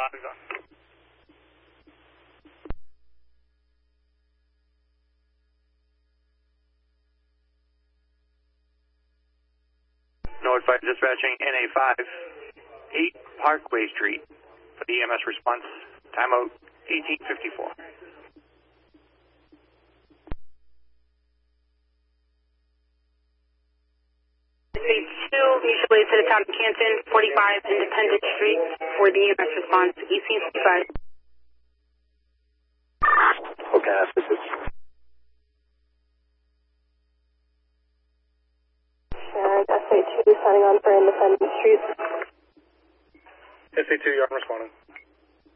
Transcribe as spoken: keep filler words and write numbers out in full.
Traffic on. Northside dispatching N A five, eight Parkway Street for the E M S response. Timeout eighteen fifty-four. Street two, mutually to the town of Canton, forty-five Independence Street for the E M S response, eighteen fifty-five. Okay, this is... And S A two signing on for Independence Street. S A two, you're responding.